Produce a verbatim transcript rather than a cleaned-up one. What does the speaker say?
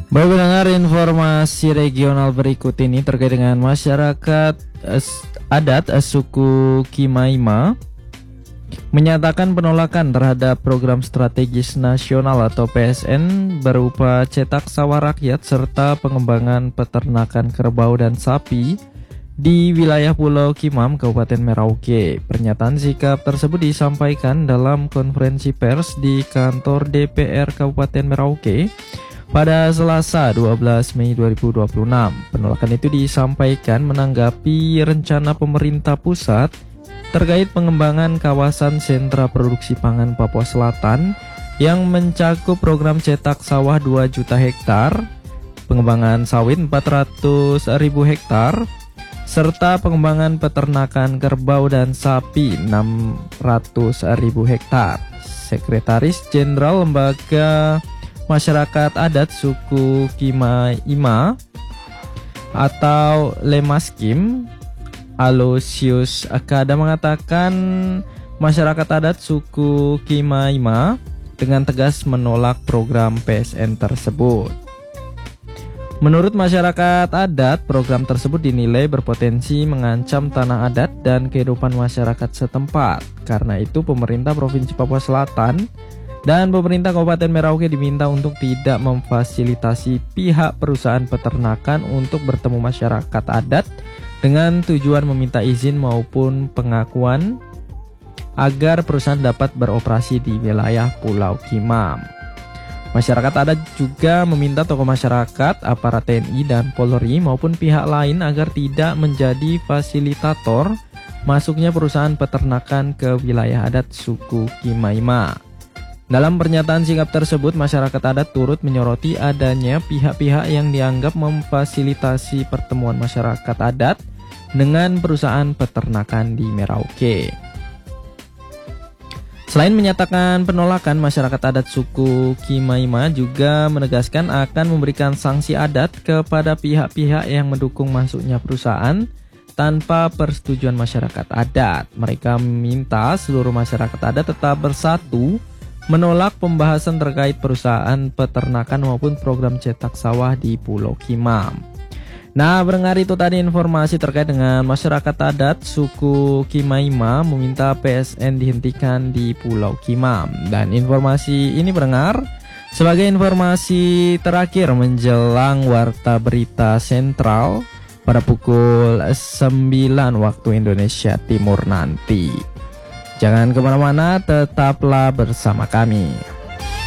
Baik pendengar, informasi regional berikut ini terkait dengan masyarakat eh, adat eh, suku Kimaima menyatakan penolakan terhadap program strategis nasional atau P S N berupa cetak sawah rakyat serta pengembangan peternakan kerbau dan sapi di wilayah Pulau Kimam, Kabupaten Merauke. Pernyataan sikap tersebut disampaikan dalam konferensi pers di kantor D P R Kabupaten Merauke pada Selasa dua belas Mei dua ribu dua puluh enam. Penolakan itu disampaikan menanggapi rencana pemerintah pusat terkait pengembangan kawasan sentra produksi pangan Papua Selatan yang mencakup program cetak sawah dua juta hektar, pengembangan sawit empat ratus ribu hektar, serta pengembangan peternakan kerbau dan sapi enam ratus ribu hektar. Sekretaris Jenderal Lembaga Masyarakat Adat Suku Kimaima atau Lemaskim, Aloysius Akada mengatakan masyarakat adat suku Kimaima dengan tegas menolak program P S N tersebut. Menurut masyarakat adat, program tersebut dinilai berpotensi mengancam tanah adat dan kehidupan masyarakat setempat. Karena itu, pemerintah Provinsi Papua Selatan dan pemerintah Kabupaten Merauke diminta untuk tidak memfasilitasi pihak perusahaan peternakan untuk bertemu masyarakat adat dengan tujuan meminta izin maupun pengakuan agar perusahaan dapat beroperasi di wilayah Pulau Kimam. Masyarakat adat juga meminta tokoh masyarakat, aparat T N I dan Polri maupun pihak lain agar tidak menjadi fasilitator masuknya perusahaan peternakan ke wilayah adat suku Kimaima. Dalam pernyataan sikap tersebut, masyarakat adat turut menyoroti adanya pihak-pihak yang dianggap memfasilitasi pertemuan masyarakat adat dengan perusahaan peternakan di Merauke. Selain menyatakan penolakan, masyarakat adat suku Kimaima juga menegaskan akan memberikan sanksi adat kepada pihak-pihak yang mendukung masuknya perusahaan tanpa persetujuan masyarakat adat. Mereka meminta seluruh masyarakat adat tetap bersatu menolak pembahasan terkait perusahaan peternakan maupun program cetak sawah di Pulau Kimam. Nah, pendengar, itu tadi informasi terkait dengan masyarakat adat suku Kimaima meminta P S N dihentikan di Pulau Kimam. Dan informasi ini, pendengar, sebagai informasi terakhir menjelang Warta Berita Sentral pada pukul sembilan waktu Indonesia Timur nanti. Jangan kemana-mana, tetaplah bersama kami.